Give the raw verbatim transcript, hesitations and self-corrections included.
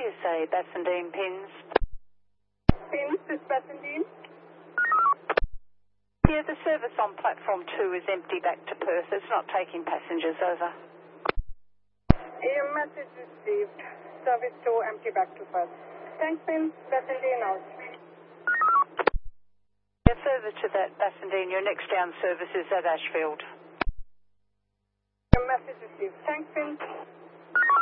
you say Bassendean Pins? Pins, is Bassendean? Yeah, the service on platform two is empty back to Perth. It's not taking passengers over. A message received. Service two empty back to Perth. Thanks, Pins. Bassendean out. Yeah, further to that, Bassendean, your next down service is at Ashfield. A message received. Thanks, Pins.